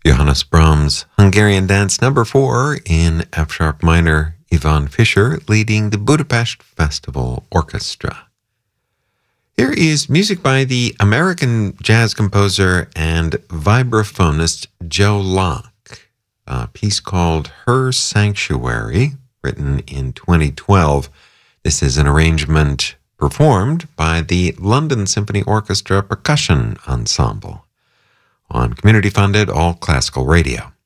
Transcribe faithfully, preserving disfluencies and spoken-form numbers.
Johannes Brahms' Hungarian Dance number four in F-sharp minor, Ivan Fischer leading the Budapest Festival Orchestra. Here is music by the American jazz composer and vibraphonist Joe Locke, a piece called Her Sanctuary, written in twenty twelve. This is an arrangement performed by the London Symphony Orchestra Percussion Ensemble on community-funded all-classical radio.